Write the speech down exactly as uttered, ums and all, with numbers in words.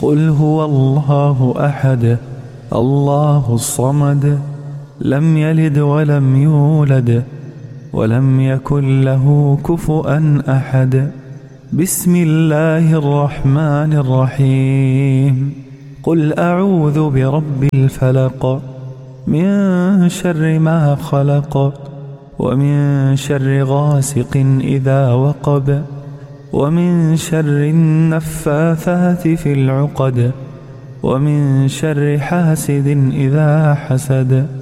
قل هو الله أحد الله الصمد لم يلد ولم يولد ولم يكن له كفؤا أحد. بسم الله الرحمن الرحيم. قل أعوذ برب الفلق من شر ما خلق ومن شر غاسق إذا وقب ومن شر النفاثات في العقد ومن شر حاسد إذا حسد.